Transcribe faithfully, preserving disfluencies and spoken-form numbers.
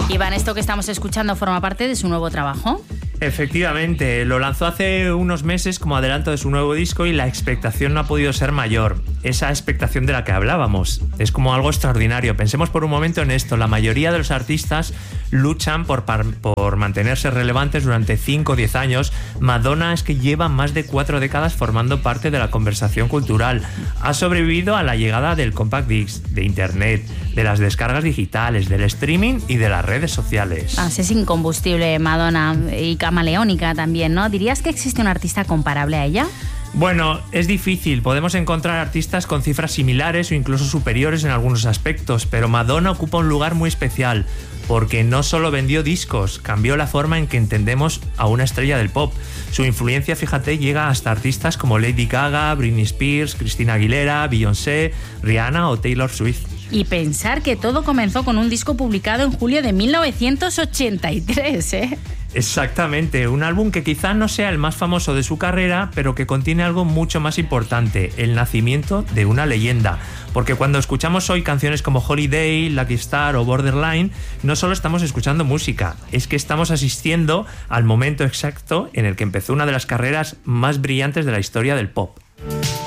Iván, ¿esto que estamos escuchando forma parte de su nuevo trabajo? Efectivamente, lo lanzó hace unos meses como adelanto de su nuevo disco y la expectación no ha podido ser mayor. Esa expectación de la que hablábamos es como algo extraordinario. Pensemos por un momento en esto. La mayoría de los artistas luchan por, por mantenerse relevantes durante cinco o diez años. Madonna es que lleva más de cuatro décadas formando parte de la conversación cultural. Ha sobrevivido a la llegada del compact disc, de internet, de las descargas digitales, del streaming y de las redes sociales. Ah, es incombustible Madonna y camaleónica también, ¿no? ¿Dirías que existe un artista comparable a ella? Bueno, es difícil. Podemos encontrar artistas con cifras similares o incluso superiores en algunos aspectos, pero Madonna ocupa un lugar muy especial porque no solo vendió discos, cambió la forma en que entendemos a una estrella del pop. Su influencia, fíjate, llega hasta artistas como Lady Gaga, Britney Spears, Christina Aguilera, Beyoncé, Rihanna o Taylor Swift. Y pensar que todo comenzó con un disco publicado en julio de mil novecientos ochenta y tres, ¿eh? Exactamente, un álbum que quizá no sea el más famoso de su carrera, pero que contiene algo mucho más importante, el nacimiento de una leyenda. Porque cuando escuchamos hoy canciones como Holiday, Lucky Star o Borderline, no solo estamos escuchando música, es que estamos asistiendo al momento exacto en el que empezó una de las carreras más brillantes de la historia del pop.